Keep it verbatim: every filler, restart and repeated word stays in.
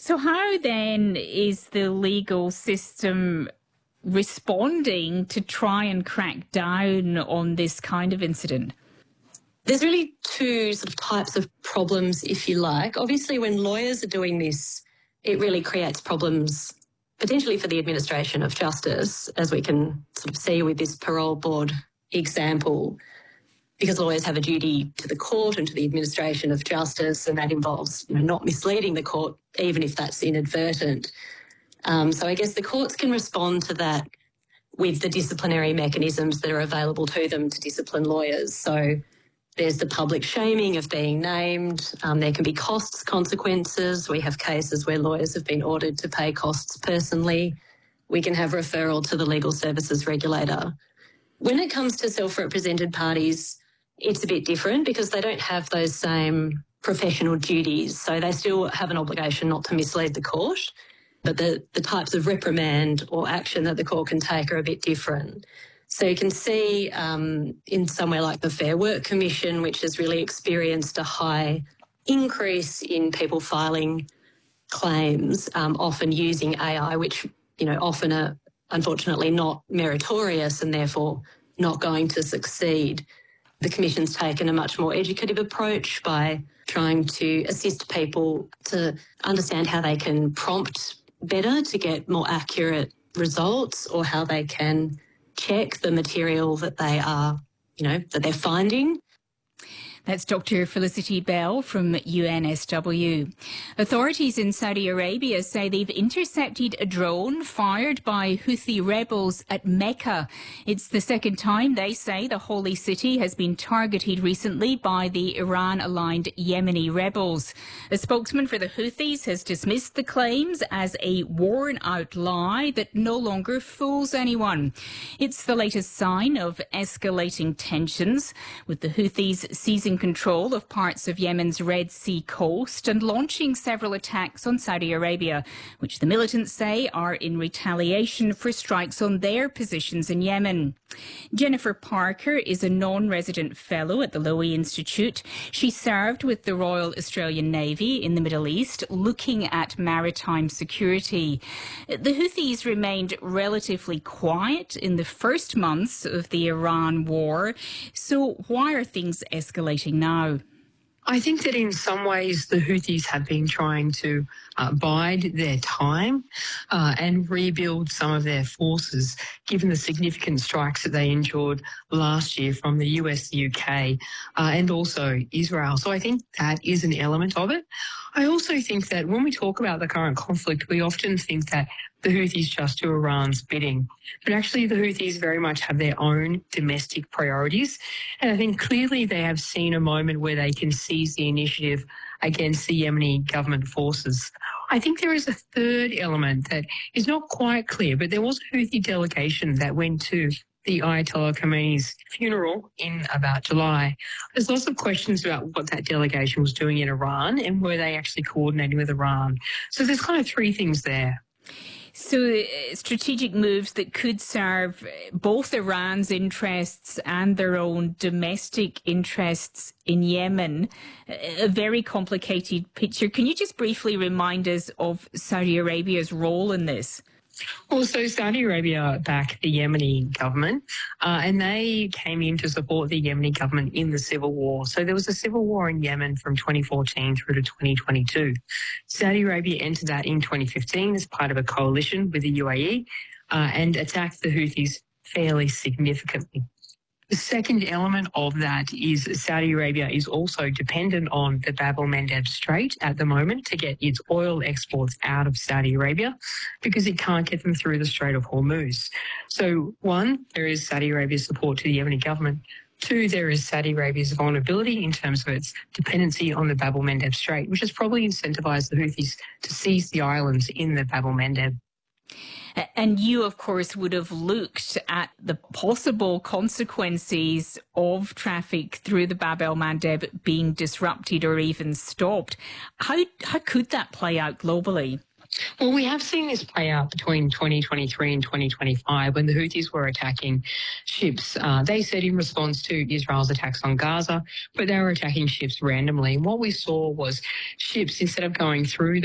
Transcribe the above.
So how then is the legal system responding to try and crack down on this kind of incident? There's really two sort of types of problems, if you like. Obviously, when lawyers are doing this, it really creates problems potentially for the administration of justice, as we can sort of see with this parole board example, because lawyers have a duty to the court and to the administration of justice, and that involves, you know, not misleading the court, even if that's inadvertent. Um, so I guess the courts can respond to that with the disciplinary mechanisms that are available to them to discipline lawyers. So there's the public shaming of being named. Um, there can be costs consequences. We have cases where lawyers have been ordered to pay costs personally. We can have referral to the legal services regulator. When it comes to self-represented parties, it's a bit different because they don't have those same professional duties. So they still have an obligation not to mislead the court, but the, the types of reprimand or action that the court can take are a bit different. So you can see um, in somewhere like the Fair Work Commission, which has really experienced a high increase in people filing claims, um, often using A I, which, you know, often are unfortunately not meritorious and therefore not going to succeed. The Commission's taken a much more educative approach by trying to assist people to understand how they can prompt better to get more accurate results, or how they can check the material that they are, you know, that they're finding. That's Doctor Felicity Bell from U N S W. Authorities in Saudi Arabia say they've intercepted a drone fired by Houthi rebels at Mecca. It's the second time, they say, the holy city has been targeted recently by the Iran-aligned Yemeni rebels. A spokesman for the Houthis has dismissed the claims as a worn-out lie that no longer fools anyone. It's the latest sign of escalating tensions, with the Houthis seizing control of parts of Yemen's Red Sea coast and launching several attacks on Saudi Arabia, which the militants say are in retaliation for strikes on their positions in Yemen. Jennifer Parker is a non-resident fellow at the Lowy Institute. She served with the Royal Australian Navy in the Middle East, looking at maritime security. The Houthis remained relatively quiet in the first months of the Iran war. So why are things escalating now? I think that in some ways the Houthis have been trying to uh, bide their time uh, and rebuild some of their forces, given the significant strikes that they endured last year from the U S, the U K, uh, and also Israel. So I think that is an element of it. I also think that when we talk about the current conflict, we often think that the Houthis just do Iran's bidding. But actually the Houthis very much have their own domestic priorities. And I think clearly they have seen a moment where they can seize the initiative against the Yemeni government forces. I think there is a third element that is not quite clear, but there was a Houthi delegation that went to the Ayatollah Khamenei's funeral in about July. There's lots of questions about what that delegation was doing in Iran and were they actually coordinating with Iran. So there's kind of three things there. So uh, strategic moves that could serve both Iran's interests and their own domestic interests in Yemen. A very complicated picture. Can you just briefly remind us of Saudi Arabia's role in this? Well, so Saudi Arabia backed the Yemeni government uh, and they came in to support the Yemeni government in the civil war. So there was a civil war in Yemen from twenty fourteen through to twenty twenty-two. Saudi Arabia entered that in twenty fifteen as part of a coalition with the U A E uh, and attacked the Houthis fairly significantly. The second element of that is Saudi Arabia is also dependent on the Bab el-Mandeb Strait at the moment to get its oil exports out of Saudi Arabia because it can't get them through the Strait of Hormuz. So, one, there is Saudi Arabia's support to the Yemeni government. Two, there is Saudi Arabia's vulnerability in terms of its dependency on the Bab el-Mandeb Strait, which has probably incentivized the Houthis to seize the islands in the Bab el-Mandeb. And you, of course, would have looked at the possible consequences of traffic through the Bab el-Mandeb being disrupted or even stopped. How, how could that play out globally? Well, we have seen this play out between twenty twenty-three and twenty twenty-five when the Houthis were attacking ships. Uh, they said in response to Israel's attacks on Gaza, but they were attacking ships randomly. And what we saw was ships, instead of going through the